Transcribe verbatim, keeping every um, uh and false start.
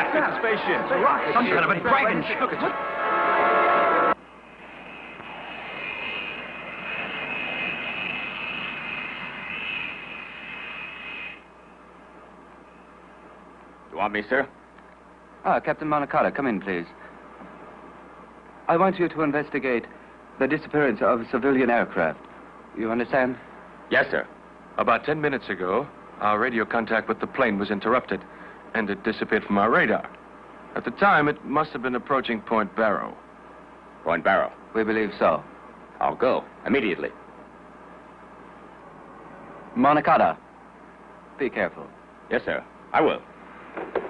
It's a spaceship. It's a rocket. Some kind of a dragon ship. Look, it's a... You want me, sir? Ah, Captain Monacotta, come in, please. I want you to investigate the disappearance of a civilian aircraft. You understand? Yes, sir. About ten minutes ago, our radio contact with the plane was interrupted, and it disappeared from our radar. At the time, it must have been approaching Point Barrow. Point Barrow? We believe so. I'll go, immediately. Monacotta, be careful. Yes, sir. I will.